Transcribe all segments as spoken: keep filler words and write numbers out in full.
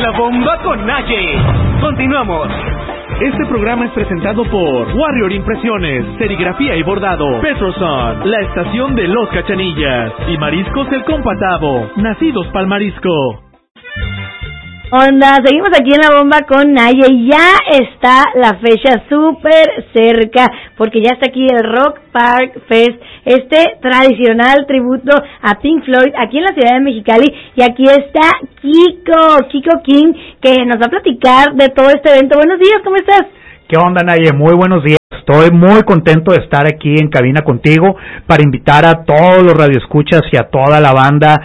La Bomba con Naye. Continuamos. Este programa es presentado por Warrior Impresiones, Serigrafía y Bordado, Petroson, la estación de Los Cachanillas y Mariscos El Compatavo, nacidos pa'l marisco. Onda, seguimos aquí en La Bomba con Naye y ya está la fecha súper cerca porque ya está aquí el Rock Park Fest, este tradicional tributo a Pink Floyd aquí en la ciudad de Mexicali, y aquí está Kiko, Kiko King, que nos va a platicar de todo este evento. Buenos días, ¿cómo estás? ¿Qué onda, Naye? Muy buenos días. Estoy muy contento de estar aquí en cabina contigo para invitar a todos los radioescuchas y a toda la banda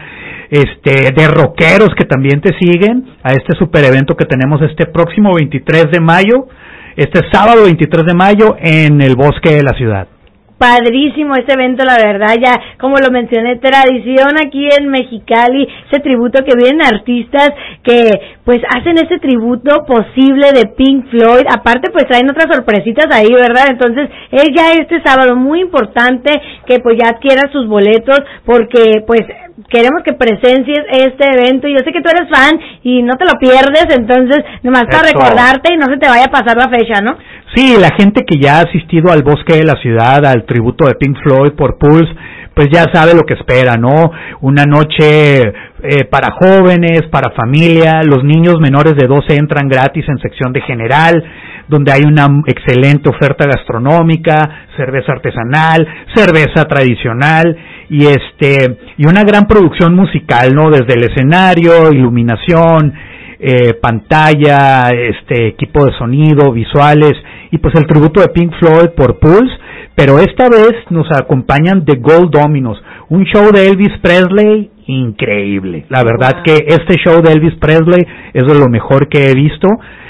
este de rockeros que también te siguen a este super evento que tenemos este próximo veintitrés de mayo, este sábado veintitrés de mayo en el Bosque de la Ciudad. Padrísimo este evento, la verdad, ya como lo mencioné, tradición aquí en Mexicali, ese tributo que vienen artistas que pues hacen ese tributo posible de Pink Floyd, aparte pues traen otras sorpresitas ahí, ¿verdad? Entonces es ya este sábado muy importante que pues ya adquieras sus boletos porque pues queremos que presencies este evento, y yo sé que tú eres fan y no te lo pierdes, entonces nomás para recordarte y no se te vaya a pasar la fecha, ¿no? Sí, la gente que ya ha asistido al Bosque de la Ciudad, al tributo de Pink Floyd por Pulse, pues ya sabe lo que espera, ¿no? Una noche eh, para jóvenes, para familia, los niños menores de doce entran gratis en sección de general, donde hay una excelente oferta gastronómica, cerveza artesanal, cerveza tradicional y este y una gran producción musical, ¿no? Desde el escenario, iluminación, eh, pantalla, este equipo de sonido, visuales y pues el tributo de Pink Floyd por Pulse. Pero esta vez nos acompañan The Gold Dominos, un show de Elvis Presley increíble. La verdad wow. que este show de Elvis Presley es de lo mejor que he visto.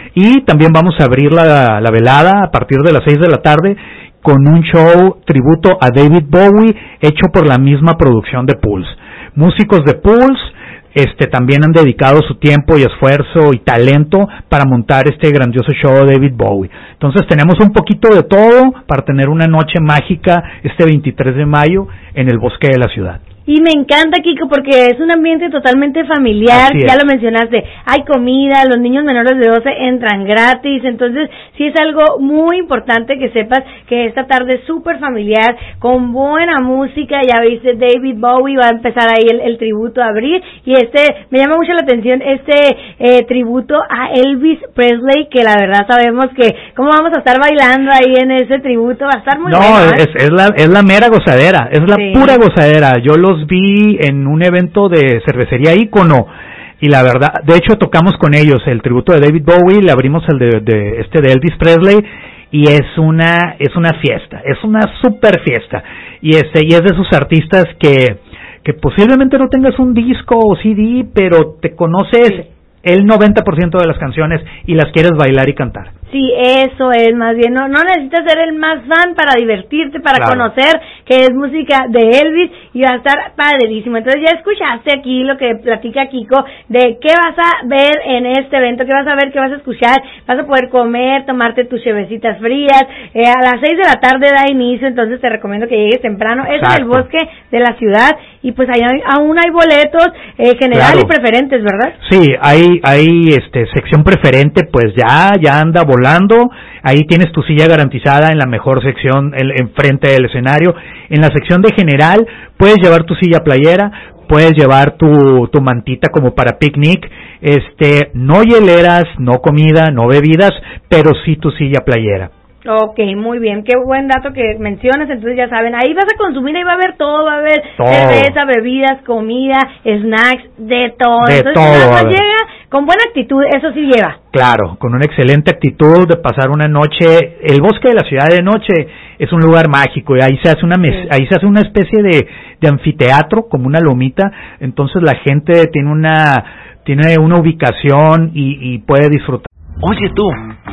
Y también vamos a abrir la, la velada a partir de las seis de la tarde con un show tributo a David Bowie hecho por la misma producción de Pulse. Músicos de Pulse este también han dedicado su tiempo y esfuerzo y talento para montar este grandioso show de David Bowie. Entonces tenemos un poquito de todo para tener una noche mágica este veintitrés de mayo en el Bosque de la Ciudad. Y me encanta, Kiko, porque es un ambiente totalmente familiar, ya lo mencionaste, hay comida, los niños menores de doce entran gratis, entonces sí es algo muy importante que sepas que esta tarde es súper familiar, con buena música, ya viste, David Bowie va a empezar ahí el, el tributo a abrir, y este, me llama mucho la atención este eh, tributo a Elvis Presley, que la verdad sabemos que, ¿cómo vamos a estar bailando ahí en ese tributo? Va a estar muy no, bueno, ¿eh? es, es, la, es la mera gozadera, es la sí. pura gozadera, yo los vi en un evento de cervecería Ícono y la verdad, de hecho tocamos con ellos el tributo de David Bowie, le abrimos el de, de este de Elvis Presley y es una es una fiesta, es una super fiesta y este y es de esos artistas que que posiblemente no tengas un disco o C D, pero te conoces sí. el noventa por ciento de las canciones y las quieres bailar y cantar. Sí, eso es, más bien, no, no necesitas ser el más fan para divertirte, para claro. conocer que es música de Elvis y va a estar padrísimo. Entonces ya escuchaste aquí lo que platica Kiko de qué vas a ver en este evento, qué vas a ver, qué vas a escuchar, vas a poder comer, tomarte tus chevecitas frías, eh, a las seis de la tarde da inicio, entonces te recomiendo que llegues temprano, es en el Bosque de la Ciudad y pues ahí hay, aún hay boletos eh, general claro. y preferentes, ¿verdad? Sí, hay, hay este sección preferente, pues ya, ya anda volando, ahí tienes tu silla garantizada en la mejor sección, en, en frente del escenario. En la sección de general puedes llevar tu silla playera, puedes llevar tu, tu mantita como para picnic, este, no hieleras, no comida, no bebidas, pero sí tu silla playera. Ok, muy bien, qué buen dato que mencionas, entonces ya saben, ahí vas a consumir, ahí va a haber todo, va a haber todo. Cerveza, bebidas, comida, snacks, de todo, de entonces todo, si no llega con buena actitud, eso sí lleva. Claro, con una excelente actitud de pasar una noche, el Bosque de la Ciudad de noche es un lugar mágico y ahí se hace una mes, sí. ahí se hace una especie de, de anfiteatro, como una lomita, entonces la gente tiene una, tiene una ubicación y, y puede disfrutar. Oye tú,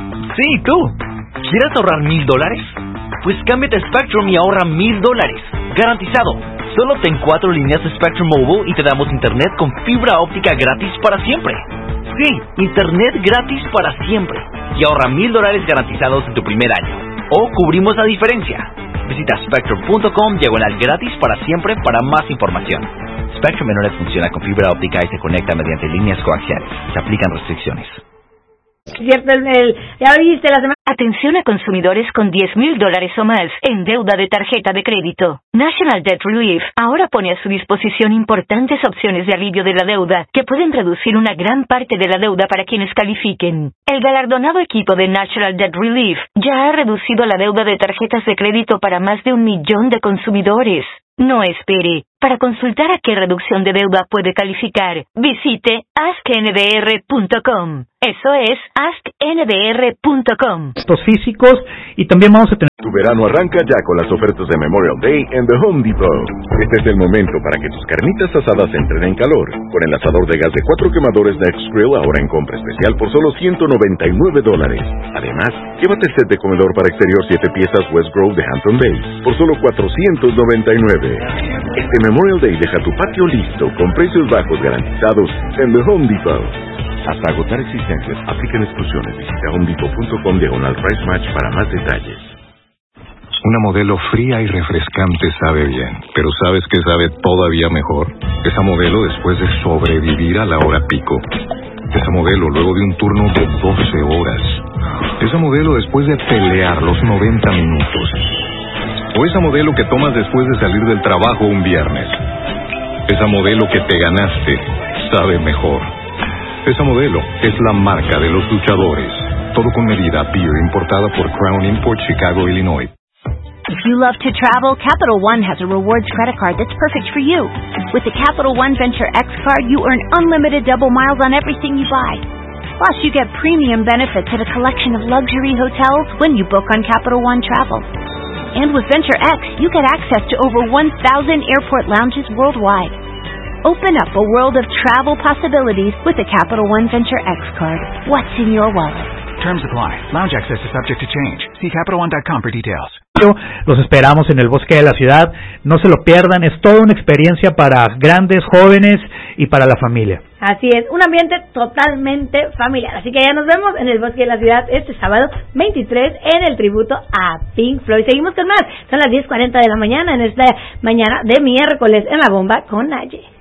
sí tú, ¿quieres ahorrar mil dólares? Pues cámbiate a Spectrum y ahorra mil dólares, garantizado. Solo ten cuatro líneas de Spectrum Mobile y te damos internet con fibra óptica gratis para siempre. Sí, internet gratis para siempre. Y ahorra mil dólares garantizados en tu primer año. O cubrimos la diferencia. Visita spectrum punto com diagonal gratis para siempre para más información. Spectrum Internet funciona con fibra óptica y se conecta mediante líneas coaxiales. Se aplican restricciones. Cierto, el, el, ya viste la semana. Atención a consumidores con diez mil dólares o más en deuda de tarjeta de crédito. National Debt Relief ahora pone a su disposición importantes opciones de alivio de la deuda que pueden reducir una gran parte de la deuda para quienes califiquen. El galardonado equipo de National Debt Relief ya ha reducido la deuda de tarjetas de crédito para más de un millón de consumidores. No espere. Para consultar a qué reducción de deuda puede calificar, visite ask n d r punto com. Eso es ask n d r punto com. Estos físicos y también vamos a tener... Tu verano arranca ya con las ofertas de Memorial Day en The Home Depot. Este es el momento para que tus carnitas asadas entren en calor. Con el asador de gas de cuatro quemadores Next Grill ahora en compra especial por solo ciento noventa y nueve dólares. Además, llévate el set de comedor para exterior siete piezas West Grove de Hampton Bays por solo cuatrocientos noventa y nueve. Este Memorial Day deja tu patio listo con precios bajos garantizados en The Home Depot. Hasta agotar existencias, aplican exclusiones. Visita homedepot punto com diagonal price match para más detalles. Una Modelo fría y refrescante sabe bien, pero ¿sabes qué sabe todavía mejor? Esa Modelo después de sobrevivir a la hora pico. Esa Modelo luego de un turno de doce horas. Esa Modelo después de pelear los noventa minutos. O esa Modelo que tomas después de salir del trabajo un viernes. Esa Modelo que te ganaste sabe mejor. Esa Modelo es la marca de los luchadores. Todo con medida. Beer importada por Crown Import, Chicago, Illinois. If you love to travel, Capital One has a rewards credit card that's perfect for you. With the Capital One Venture X card, you earn unlimited double miles on everything you buy. Plus, you get premium benefits at a collection of luxury hotels when you book on Capital One Travel. And with Venture X, you get access to over one thousand airport lounges worldwide. Open up a world of travel possibilities with the Capital One Venture X card. What's in your wallet? Terms apply. Lounge access is subject to change. See capital one dot com for details. Los esperamos en el Bosque de la Ciudad. No se lo pierdan. Es toda una experiencia para grandes, jóvenes y para la familia. Así es, un ambiente totalmente familiar. Así que ya nos vemos en el Bosque de la Ciudad este sábado veintitrés en el tributo a Pink Floyd. Seguimos con más. Son las diez cuarenta de la mañana en esta mañana de miércoles en La Bomba con Naye.